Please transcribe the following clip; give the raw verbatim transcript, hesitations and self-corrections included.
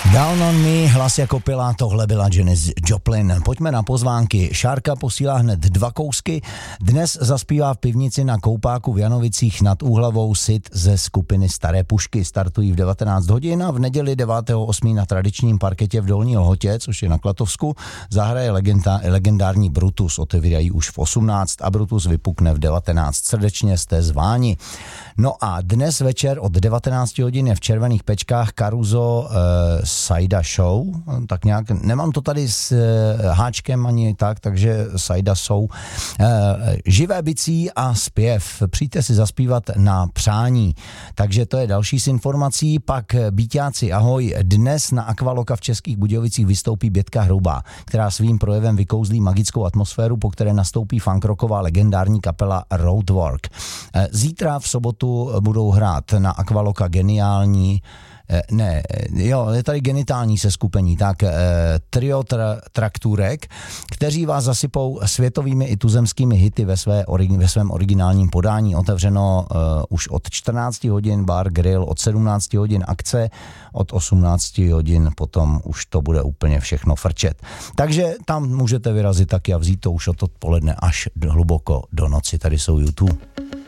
Down on Me, hlas jako pila, tohle byla Janis Joplin. Pojďme na pozvánky. Šárka posílá hned dva kousky. Dnes zaspívá v pivnici na Koupáku v Janovicích nad Úhlavou Sid ze skupiny Staré pušky. Startují v devatenáct hodin a v neděli devátého osmého na tradičním parketě v Dolní Lhotě, což je na Klatovsku, zahraje legenda, legendární Brutus. Otevírají už v osmnáct a Brutus vypukne v devatenáct. Srdečně jste zváni. No a dnes večer od devatenáct hodin je v Červených Pečkách Caruso eh, Saida Show, tak nějak, nemám to tady s eh, háčkem ani tak, takže Saida Show. Eh, živé bicí a zpěv. Přijďte si zaspívat na přání. Takže to je další z informací. Pak Bíťáci, ahoj. Dnes na Aqualoka v Českých Budějovicích vystoupí Bětka Hrubá, která svým projevem vykouzlí magickou atmosféru, po které nastoupí funkrocková legendární kapela Roadwork. Eh, zítra v sobotu budou hrát na Aqualoka geniální Ne, jo, je tady genitální seskupení, tak eh, trio tra, Trakturek, kteří vás zasypou světovými i tuzemskými hity ve, své, ve svém originálním podání. Otevřeno eh, už od čtrnáct hodin bar grill, od sedmnáct hodin akce, od osmnáct hodin potom už to bude úplně všechno frčet. Takže tam můžete vyrazit taky a vzít to už od odpoledne až hluboko do noci. Tady jsou YouTube.